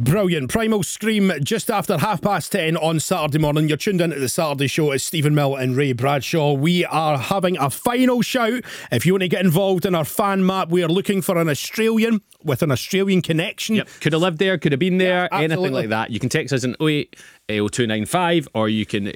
Brilliant. Primal Scream just after 10:30 on Saturday morning. You're tuned into the Saturday show. It's Stephen Mill and Ray Bradshaw. We are having a final shout. If you want to get involved in our fan map, we are looking for an Australian with an Australian connection. Yep. Could have lived there, could have been there, Yeah, anything like that. You can text us in 08 0295 or you can